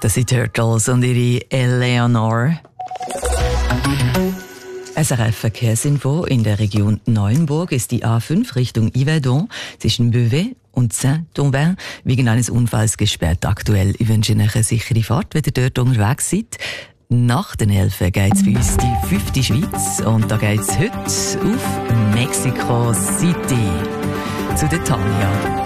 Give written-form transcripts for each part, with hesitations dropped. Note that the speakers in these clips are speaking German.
Das sind Turtles und ihre Eleanor. SRF-Verkehrsinfo: In der Region Neuenburg ist die A5 Richtung Yverdon zwischen Beauvais und Saint-Ouen wegen eines Unfalls gesperrt. Aktuell wünsche ich eine sichere Fahrt, wenn ihr dort unterwegs seid. Nach den 11 geht es für uns die 5. Schweiz und da geht es heute auf Mexico City zu der Tanja.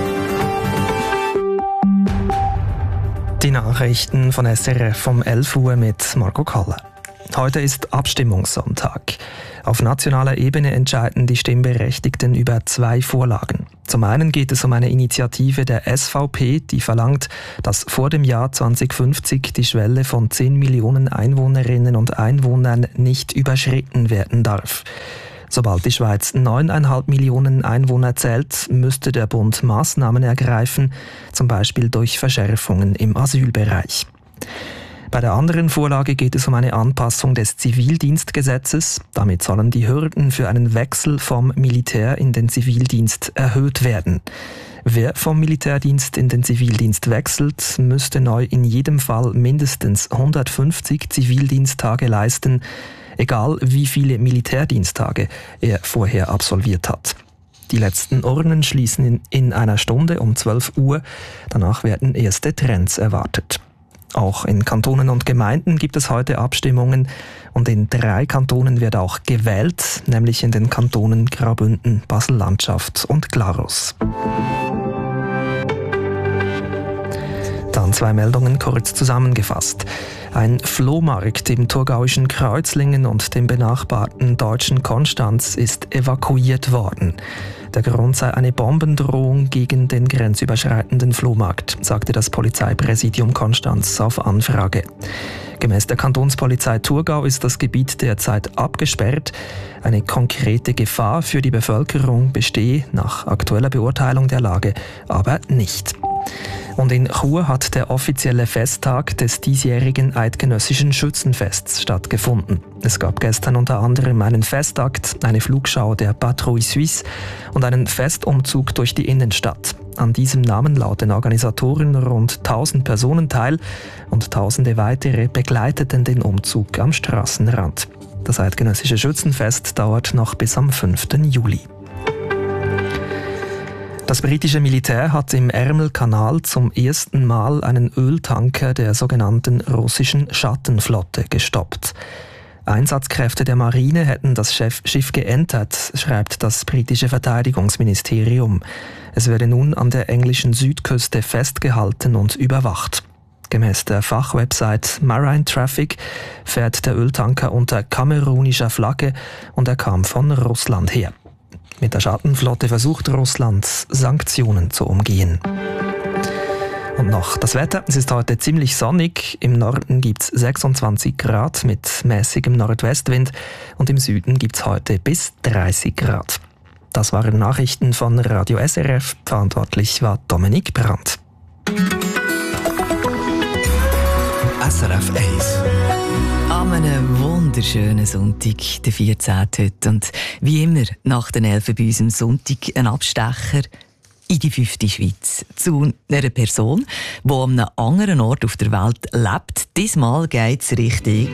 Die Nachrichten von SRF um 11 Uhr mit Marco Kalle. Heute ist Abstimmungssonntag. Auf nationaler Ebene entscheiden die Stimmberechtigten über 2 Vorlagen. Zum einen geht es um eine Initiative der SVP, die verlangt, dass vor dem Jahr 2050 die Schwelle von 10 Millionen Einwohnerinnen und Einwohnern nicht überschritten werden darf. Sobald die Schweiz 9,5 Millionen Einwohner zählt, müsste der Bund Maßnahmen ergreifen, zum Beispiel durch Verschärfungen im Asylbereich. Bei der anderen Vorlage geht es um eine Anpassung des Zivildienstgesetzes. Damit sollen die Hürden für einen Wechsel vom Militär in den Zivildienst erhöht werden. Wer vom Militärdienst in den Zivildienst wechselt, müsste neu in jedem Fall mindestens 150 Zivildiensttage leisten, egal wie viele Militärdiensttage er vorher absolviert hat. Die letzten Urnen schließen in einer Stunde um 12 Uhr. Danach werden erste Trends erwartet. Auch in Kantonen und Gemeinden gibt es heute Abstimmungen und in 3 Kantonen wird auch gewählt, nämlich in den Kantonen Graubünden, Basel-Landschaft und Glarus. Dann 2 Meldungen kurz zusammengefasst. Ein Flohmarkt im thurgauischen Kreuzlingen und dem benachbarten deutschen Konstanz ist evakuiert worden. Der Grund sei eine Bombendrohung gegen den grenzüberschreitenden Flohmarkt, sagte das Polizeipräsidium Konstanz auf Anfrage. Gemäß der Kantonspolizei Thurgau ist das Gebiet derzeit abgesperrt. Eine konkrete Gefahr für die Bevölkerung bestehe nach aktueller Beurteilung der Lage aber nicht. Und in Chur hat der offizielle Festtag des diesjährigen Eidgenössischen Schützenfests stattgefunden. Es gab gestern unter anderem einen Festakt, eine Flugschau der Patrouille Suisse und einen Festumzug durch die Innenstadt. An diesem nahmen laut den Organisatoren rund 1000 Personen teil und Tausende weitere begleiteten den Umzug am Straßenrand. Das Eidgenössische Schützenfest dauert noch bis am 5. Juli. Das britische Militär hat im Ärmelkanal zum ersten Mal einen Öltanker der sogenannten russischen Schattenflotte gestoppt. Einsatzkräfte der Marine hätten das Schiff geentert, schreibt das britische Verteidigungsministerium. Es werde nun an der englischen Südküste festgehalten und überwacht. Gemäß der Fachwebsite Marine Traffic fährt der Öltanker unter kamerunischer Flagge und er kam von Russland her. Mit der Schattenflotte versucht Russland, Sanktionen zu umgehen. Und noch das Wetter. Es ist heute ziemlich sonnig. Im Norden gibt es 26 Grad mit mäßigem Nordwestwind und im Süden gibt es heute bis 30 Grad. Das waren Nachrichten von Radio SRF. Verantwortlich war Dominik Brandt. SRF 1. An einem wunderschönen Sonntag, der 14. heute. Und wie immer, nach den 11 bei uns am Sonntag ein Abstecher in die 5. Schweiz. Zu einer Person, die an einem anderen Ort auf der Welt lebt. Diesmal geht es Richtung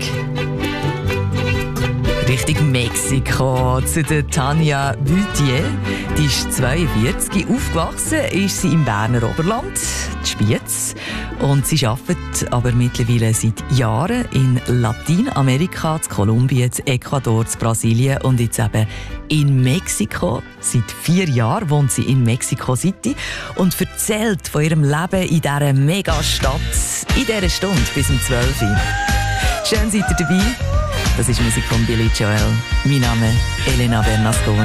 Mexiko, zu der Tanja Wüthier. Die ist 42, aufgewachsen ist sie im Berner Oberland, in Spiez. Und sie arbeitet aber mittlerweile seit Jahren in Lateinamerika, in Kolumbien, in Ecuador, in Brasilien und jetzt eben in Mexiko. Seit 4 Jahren wohnt sie in Mexico City und erzählt von ihrem Leben in dieser Megastadt in dieser Stunde bis um 12 Uhr. Schön seid ihr dabei. Das ist Musik von Billy Joel. Mein Name ist Elena Bernasconi.